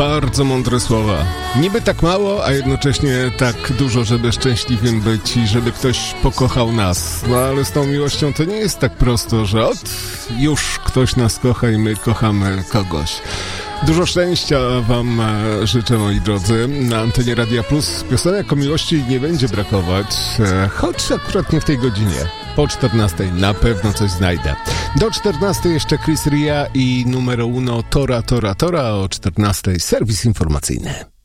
Bardzo mądre słowa. Niby tak mało, a jednocześnie tak dużo, żeby szczęśliwym być i żeby ktoś pokochał nas. No ale z tą miłością to nie jest tak prosto, że już ktoś nas kocha i my kochamy kogoś. Dużo szczęścia wam życzę, moi drodzy. Na antenie Radia Plus piosenek o miłości nie będzie brakować, choć akurat nie w tej godzinie. Po 14 na pewno coś znajdę. Do 14 jeszcze Chris Ria i numero uno Tora. O 14 serwis informacyjny.